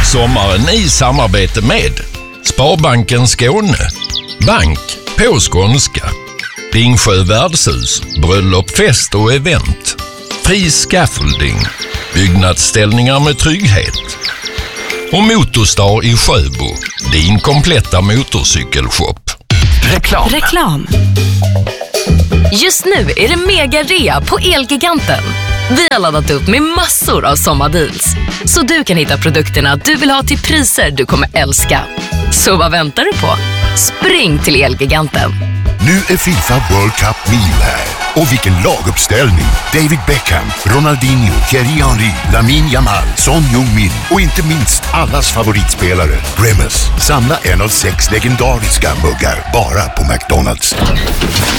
sommaren i samarbete med Sparbanken Skåne, bank på skånska, Ringsjö värdshus, bröllop, fest och event, Fri Scaffolding, byggnadsställningar med trygghet och Motorstar i Sjöbo, din kompletta motorcykelshop. Reklam. Just nu är det mega-rea på Elgiganten. Vi har laddat upp med massor av sommardeals, så du kan hitta produkterna du vill ha till priser du kommer älska. Så vad väntar du på? Spring till Elgiganten. Nu är FIFA World Cup Mil här. Och vilken laguppställning! David Beckham, Ronaldinho, Thierry Henry, Lamine Yamal, Son Heung-min och inte minst allas favoritspelare, Grimace. Samla en av 6 legendariska muggar bara på McDonald's.